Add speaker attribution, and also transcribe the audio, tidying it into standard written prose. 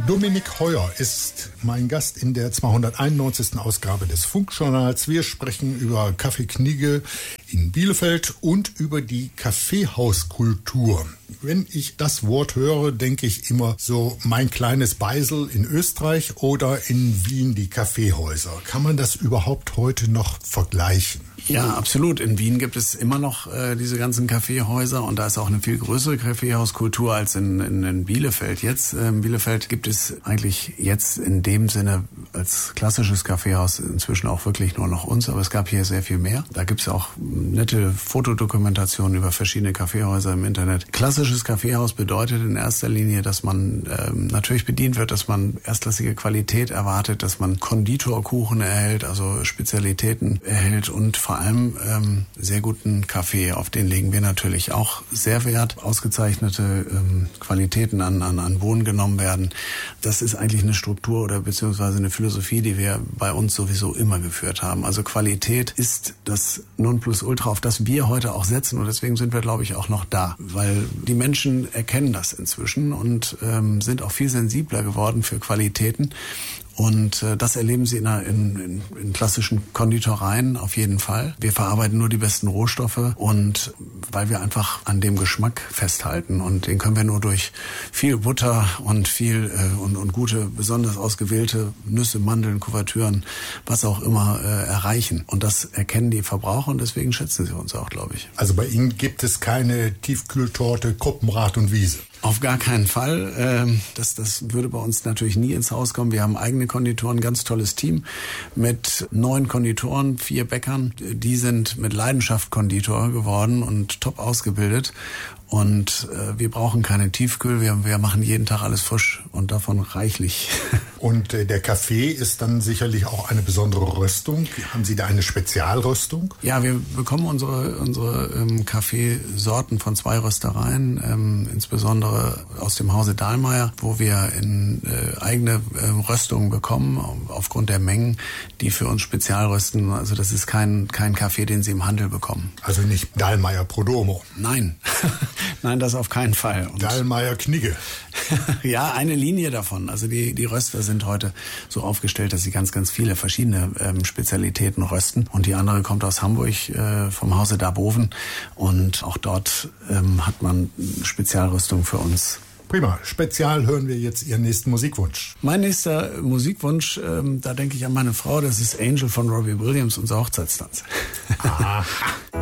Speaker 1: Dominik Heuer ist mein Gast in der 291. Ausgabe des Funkjournals. Wir sprechen über Café Knigge in Bielefeld und über die Kaffeehauskultur. Wenn ich das Wort höre, denke ich immer so mein kleines Beisel in Österreich oder in Wien die Kaffeehäuser. Kann man das überhaupt heute noch vergleichen?
Speaker 2: Ja, absolut. In Wien gibt es immer noch diese ganzen Kaffeehäuser und da ist auch eine viel größere Kaffeehauskultur als in Bielefeld. Jetzt in Bielefeld gibt es eigentlich jetzt in dem Sinne als klassisches Kaffeehaus inzwischen auch wirklich nur noch uns, aber es gab hier sehr viel mehr. Da gibt es auch nette Fotodokumentationen über verschiedene Kaffeehäuser im Internet. Klassisches Kaffeehaus bedeutet in erster Linie, dass man natürlich bedient wird, dass man erstklassige Qualität erwartet, dass man Konditorkuchen erhält, also Spezialitäten erhält und vor allem sehr guten Kaffee. Auf den legen wir natürlich auch sehr Wert. Ausgezeichnete Qualitäten an Bohnen genommen werden. Das ist eigentlich eine Struktur oder beziehungsweise eine Philosophie, die wir bei uns sowieso immer geführt haben. Also Qualität ist das Nonplusultra, auf das wir heute auch setzen und deswegen sind wir, glaube ich, auch noch da. Weil die Menschen erkennen das inzwischen und sind auch viel sensibler geworden für Qualitäten. Und das erleben Sie in klassischen Konditoreien auf jeden Fall. Wir verarbeiten nur die besten Rohstoffe und weil wir einfach an dem Geschmack festhalten und den können wir nur durch viel Butter und viel und gute, besonders ausgewählte Nüsse, Mandeln, Kuvertüren, was auch immer erreichen. Und das erkennen die Verbraucher und deswegen schätzen sie uns auch, glaube ich.
Speaker 1: Also bei Ihnen gibt es keine Tiefkühltorte, Koppenrad und Wiese?
Speaker 2: Auf gar keinen Fall. Das würde bei uns natürlich nie ins Haus kommen. Wir haben eigene Konditoren, ganz tolles Team mit 9 Konditoren, 4 Bäckern. Die sind mit Leidenschaft Konditor geworden und top ausgebildet. Und wir brauchen keine Tiefkühl, wir machen jeden Tag alles frisch und davon reichlich.
Speaker 1: Und der Kaffee ist dann sicherlich auch eine besondere Röstung. Haben Sie da eine Spezialröstung?
Speaker 2: Ja, wir bekommen unsere Kaffeesorten von 2 Röstereien, insbesondere aus dem Hause Dahlmeier, wo wir eigene Röstungen bekommen, aufgrund der Mengen, die für uns spezial rösten. Also das ist kein Kaffee, den Sie im Handel bekommen.
Speaker 1: Also nicht Dahlmeier Prodomo?
Speaker 2: Nein. Nein, das auf keinen Fall.
Speaker 1: Dahlmeier Knigge.
Speaker 2: Ja, eine Linie davon. Also die Röster sind heute so aufgestellt, dass sie ganz, ganz viele verschiedene Spezialitäten rösten. Und die andere kommt aus Hamburg vom Hause Darboven. Und auch dort hat man Spezialrüstung für uns.
Speaker 1: Prima. Spezial hören wir jetzt Ihren nächsten Musikwunsch.
Speaker 2: Mein nächster Musikwunsch, da denke ich an meine Frau, das ist Angel von Robbie Williams, unser Hochzeitstanz.
Speaker 1: Aha.